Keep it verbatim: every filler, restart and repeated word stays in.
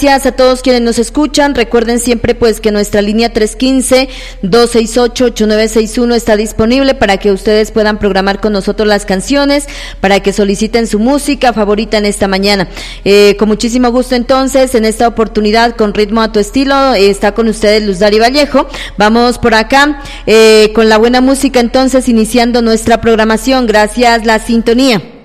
Gracias a todos quienes nos escuchan. Recuerden siempre pues que nuestra línea tres uno cinco, dos seis ocho, ocho nueve seis uno está disponible para que ustedes puedan programar con nosotros las canciones, para que soliciten su música favorita en esta mañana. Eh, con muchísimo gusto entonces, en esta oportunidad con Ritmo a tu Estilo, eh, está con ustedes Luz Dari Vallejo. Vamos por acá eh, con la buena música entonces, iniciando nuestra programación. Gracias la sintonía.